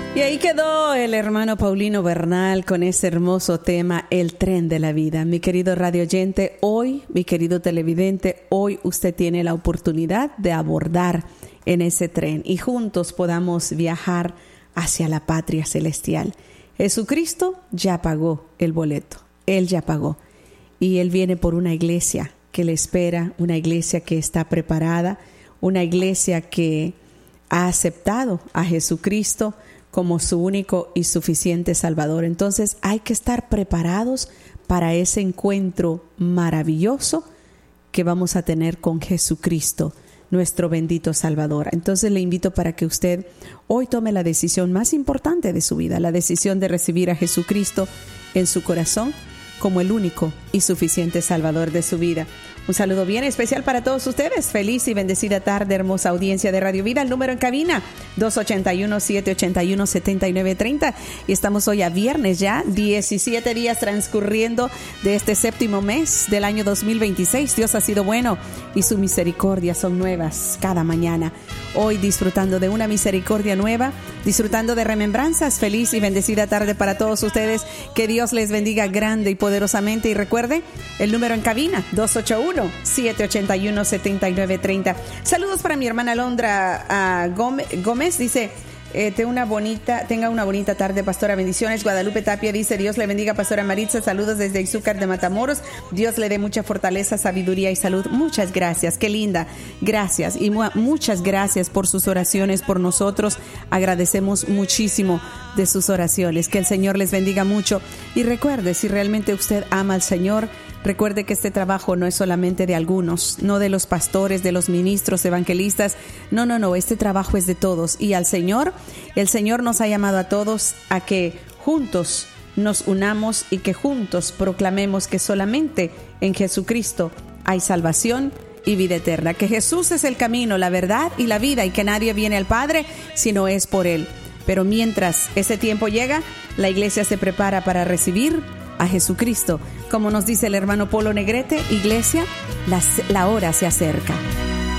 Y ahí quedó el hermano Paulino Bernal con ese hermoso tema, el tren de la vida. Mi querido radio oyente, hoy, mi querido televidente, hoy usted tiene la oportunidad de abordar en ese tren y juntos podamos viajar hacia la patria celestial. Jesucristo ya pagó el boleto, Él ya pagó. Y Él viene por una iglesia que le espera, una iglesia que está preparada, una iglesia que ha aceptado a Jesucristo como su único y suficiente Salvador. Entonces hay que estar preparados para ese encuentro maravilloso que vamos a tener con Jesucristo, nuestro bendito Salvador. Entonces le invito para que usted hoy tome la decisión más importante de su vida, la decisión de recibir a Jesucristo en su corazón como el único y suficiente Salvador de su vida. Un saludo bien especial para todos ustedes. Feliz y bendecida tarde, hermosa audiencia de Radio Vida. El número en cabina, 281-781-7930. Y estamos hoy a viernes ya, 17 días transcurriendo de este séptimo mes del año 2026. Dios ha sido bueno y su misericordia son nuevas cada mañana. Hoy disfrutando de una misericordia nueva, disfrutando de remembranzas. Feliz y bendecida tarde para todos ustedes. Que Dios les bendiga grande y poderosamente. Y recuerde, el número en cabina, 281-781-7930. Saludos para mi hermana Alondra Gómez. Dice, tenga una bonita tarde, pastora. Bendiciones. Guadalupe Tapia dice, Dios le bendiga, pastora Maritza. Saludos desde Izúcar de Matamoros. Dios le dé mucha fortaleza, sabiduría y salud. Muchas gracias. Qué linda. Gracias. Y muchas gracias por sus oraciones por nosotros. Agradecemos muchísimo de sus oraciones. Que el Señor les bendiga mucho. Y recuerde, si realmente usted ama al Señor, recuerde que este trabajo no es solamente de algunos, no de los pastores, de los ministros, evangelistas. No, este trabajo es de todos. Y el Señor nos ha llamado a todos a que juntos nos unamos y que juntos proclamemos que solamente en Jesucristo hay salvación y vida eterna. Que Jesús es el camino, la verdad y la vida, y que nadie viene al Padre si no es por Él. Pero mientras ese tiempo llega, la iglesia se prepara para recibir a Jesucristo. Como nos dice el hermano Polo Negrete, iglesia, la hora se acerca.